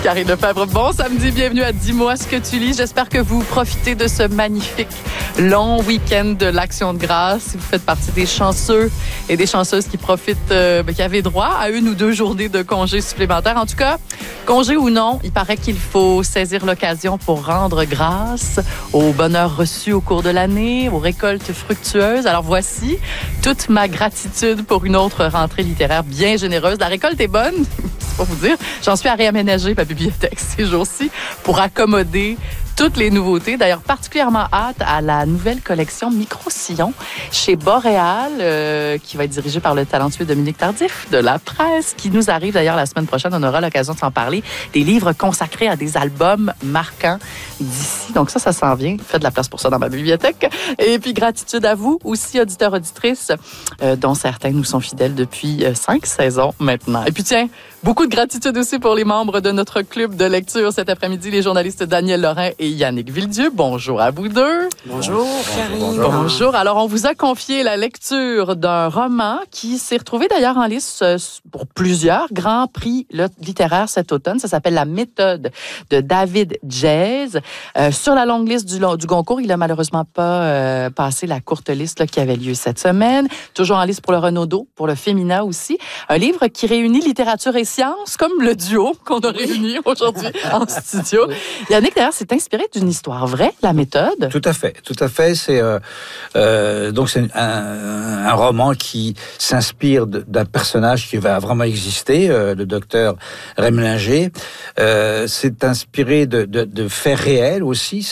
Karine Lefebvre, bon samedi, bienvenue à Dis-moi ce que tu lis. J'espère que vous profitez de ce magnifique long week-end de l'Action de grâce. Si vous faites partie des chanceux et des chanceuses qui profitent, qui avaient droit à 1 ou 2 journées de congés supplémentaires. En tout cas, congé ou non, il paraît qu'il faut saisir l'occasion pour rendre grâce au bonheur reçu au cours de l'année, aux récoltes fructueuses. Alors voici toute ma gratitude pour une autre rentrée littéraire bien généreuse. La récolte est bonne, c'est pour vous dire. J'en suis à réaménager ma bibliothèque ces jours-ci pour accommoder toutes les nouveautés. D'ailleurs, particulièrement hâte à la nouvelle collection Micro-Sillon chez Boréal, qui va être dirigée par le talentueux Dominique Tardif de La Presse, qui nous arrive d'ailleurs la semaine prochaine. On aura l'occasion de s'en parler. Des livres consacrés à des albums marquants d'ici. Donc ça s'en vient. Faites de la place pour ça dans ma bibliothèque. Et puis, gratitude à vous aussi, auditeurs, auditrices, dont certains nous sont fidèles depuis 5 saisons maintenant. Et puis tiens, beaucoup de gratitude aussi pour les membres de notre club de lecture cet après-midi, les journalistes Daniel Lorrain et Yannick Villedieu. Bonjour à vous deux. Bonjour, Karine. Bonjour. Alors, on vous a confié la lecture d'un roman qui s'est retrouvé d'ailleurs en liste pour plusieurs grands prix littéraires cet automne. Ça s'appelle La méthode de David Djes. Sur la longue liste du Goncourt, il n'a malheureusement pas passé la courte liste là, qui avait lieu cette semaine. Toujours en liste pour le Renaudot, pour le Féminin aussi. Un livre qui réunit littérature et science, comme le duo qu'on a réuni aujourd'hui en studio. Yannick, d'ailleurs, c'est inspiré d'une histoire vraie, La méthode. Tout à fait. C'est donc c'est un roman qui s'inspire d'un personnage qui va vraiment exister, le docteur Remlinger. C'est inspiré de faits réels aussi,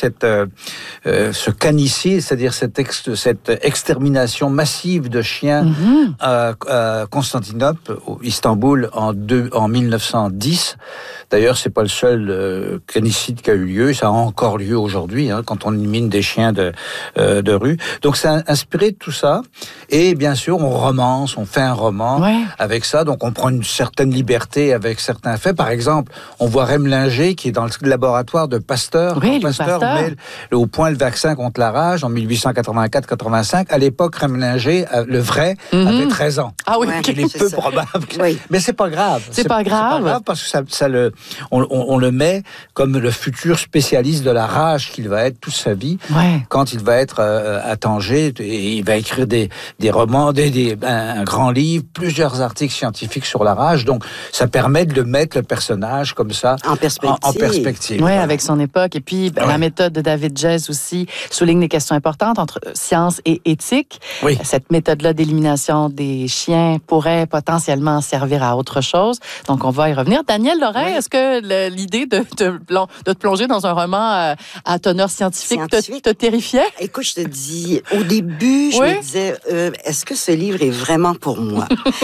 ce canicide, c'est-à-dire cette extermination massive de chiens à Constantinople, Istanbul, en 1910. D'ailleurs, c'est pas le seul canicide qui a eu lieu, ça a encore lieu aujourd'hui, quand on élimine des chiens de rue. Donc, c'est inspiré de tout ça. Et bien sûr, on fait un roman avec ça. Donc, on prend une certaine liberté avec certains faits. Par exemple, on voit Remlinger qui est dans le laboratoire de Pasteur. Oui, Pasteur met au point le vaccin contre la rage en 1884-85. À l'époque, Remlinger, le vrai, avait 13 ans. Ah oui, il est peu probable. Oui. Mais c'est pas grave. C'est pas grave parce que on le met comme le futur spécialiste de la rage qu'il va être toute sa vie quand il va être à Tanger, et il va écrire des romans, un grand livre, plusieurs articles scientifiques sur la rage. Donc ça permet de mettre le personnage comme ça en perspective. Oui, avec son époque. Et puis la méthode de David Djes aussi souligne des questions importantes entre science et éthique. Oui. Cette méthode-là d'élimination des chiens pourrait potentiellement servir à autre chose. Donc on va y revenir. Daniel Lorrain, est-ce que l'idée de te plonger dans un roman à teneur scientifique te terrifiait? Écoute, je te dis, au début, je me disais, est-ce que ce livre est vraiment pour moi?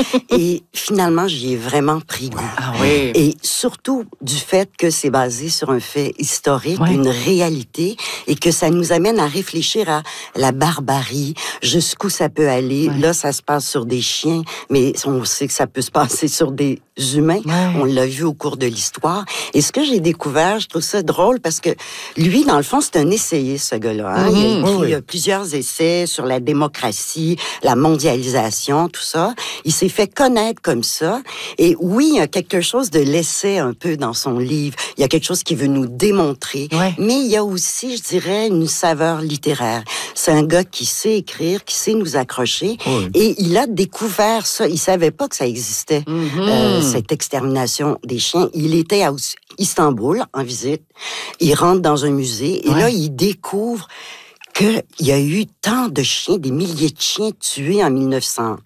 Et finalement, j'y ai vraiment pris goût. Ah oui. Et surtout du fait que c'est basé sur un fait historique, une réalité, et que ça nous amène à réfléchir à la barbarie, jusqu'où ça peut aller. Là, ça se passe sur des chiens, mais on sait que ça peut se passer sur des humains. On l'a vu au cours de l'histoire. Et ce que j'ai découvert, je trouve ça drôle parce que lui, dans le fond, c'est un essayiste, ce gars-là. Il a écrit plusieurs essais sur la démocratie, la mondialisation, tout ça. Il s'est fait connaître comme ça. Et oui, il y a quelque chose de l'essai un peu dans son livre. Il y a quelque chose qui veut nous démontrer. Mais il y a aussi, je dirais, une saveur littéraire. C'est un gars qui sait écrire, qui sait nous accrocher. Et il a découvert ça. Il savait pas que ça existait, cette extermination des chiens. Il était à Istanbul, en visite. Il rentre dans un musée. Et là, il découvre qu'il y a eu tant de chiens, des milliers de chiens tués en 1910.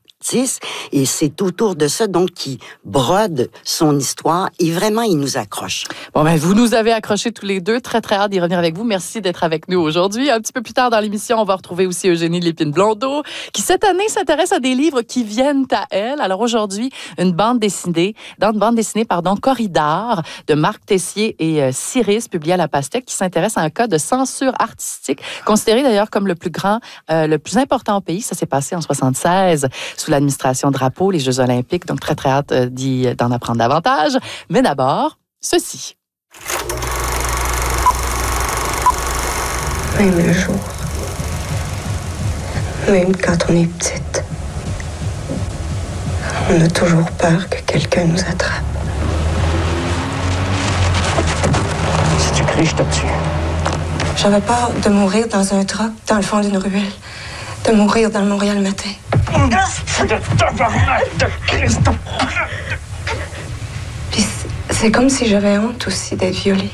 Et c'est autour de ça, donc, qu'il brode son histoire. Et vraiment, il nous accroche. Bon, vous nous avez accrochés tous les deux. Très, très hâte d'y revenir avec vous. Merci d'être avec nous aujourd'hui. Un petit peu plus tard dans l'émission, on va retrouver aussi Eugénie Lépine-Blondeau, qui, cette année, s'intéresse à des livres qui viennent à elle. Alors, aujourd'hui, une bande dessinée, Corridor, de Marc Tessier et Cyrus, publiée à La Pastèque, qui s'intéresse à un cas de censure artistique, considéré d'ailleurs comme le plus important au pays. Ça s'est passé en 1976, sous l'administration Drapeau, les Jeux olympiques. Donc, très, très hâte d'en apprendre davantage. Mais d'abord, ceci. Même le jour, même quand on est petite, on a toujours peur que quelqu'un nous attrape. Crie, je te tue. J'avais peur de mourir dans un truck, dans le fond d'une ruelle. De mourir dans le Montréal matin. C'est de tabarnak de Christ. Puis c'est comme si j'avais honte aussi d'être violée.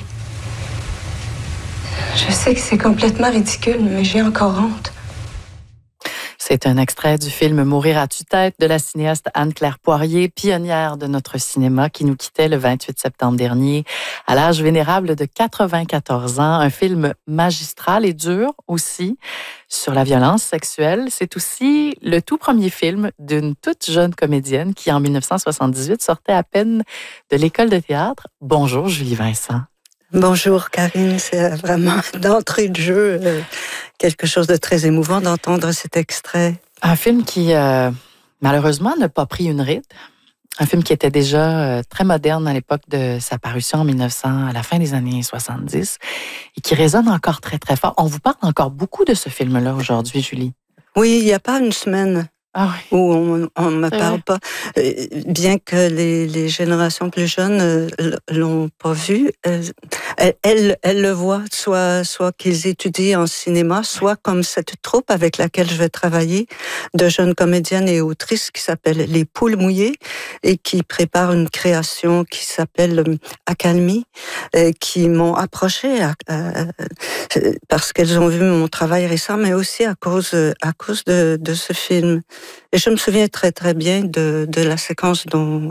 Je sais que c'est complètement ridicule, mais j'ai encore honte. C'est un extrait du film Mourir à tue-tête de la cinéaste Anne-Claire Poirier, pionnière de notre cinéma, qui nous quittait le 28 septembre dernier à l'âge vénérable de 94 ans. Un film magistral et dur aussi sur la violence sexuelle. C'est aussi le tout premier film d'une toute jeune comédienne qui, en 1978, sortait à peine de l'école de théâtre. Bonjour, Julie Vincent. Bonjour Karine, c'est vraiment d'entrée de jeu quelque chose de très émouvant d'entendre cet extrait. Un film qui, malheureusement, n'a pas pris une ride. Un film qui était déjà très moderne à l'époque de sa parution en 1900, à la fin des années 70, et qui résonne encore très, très fort. On vous parle encore beaucoup de ce film-là aujourd'hui, Julie. Oui, il n'y a pas une semaine où on ne me parle pas. Bien que les générations plus jeunes l'ont pas vu, elles le voient, soit qu'ils étudient en cinéma, soit comme cette troupe avec laquelle je vais travailler, de jeunes comédiennes et autrices qui s'appelle Les Poules Mouillées et qui préparent une création qui s'appelle Accalmie, qui m'ont approché parce qu'elles ont vu mon travail récent, mais aussi à cause de ce film. Et je me souviens très très bien de la séquence dont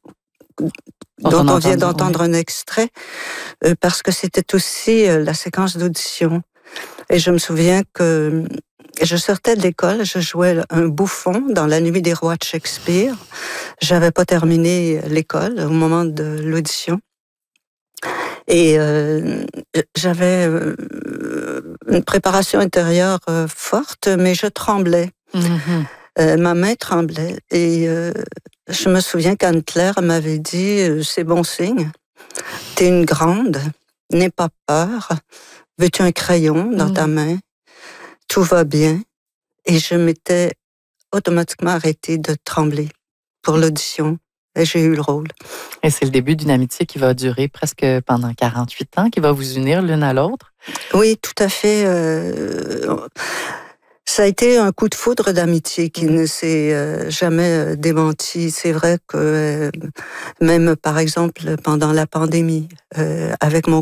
on vient d'entendre un extrait, parce que c'était aussi la séquence d'audition. Et je me souviens que je sortais de l'école, je jouais un bouffon dans La Nuit des Rois de Shakespeare. J'avais pas terminé l'école au moment de l'audition. Et j'avais une préparation intérieure forte, mais je tremblais. Mm-hmm. Ma main tremblait et je me souviens qu'Anne-Claire m'avait dit « C'est bon signe, t'es une grande, n'aie pas peur, veux-tu un crayon dans ta main? Tout va bien. » Et je m'étais automatiquement arrêtée de trembler pour l'audition. Et j'ai eu le rôle. Et c'est le début d'une amitié qui va durer presque pendant 48 ans, qui va vous unir l'une à l'autre? Oui, tout à fait. Ça a été un coup de foudre d'amitié qui ne s'est jamais démenti. C'est vrai que même, par exemple, pendant la pandémie, avec mon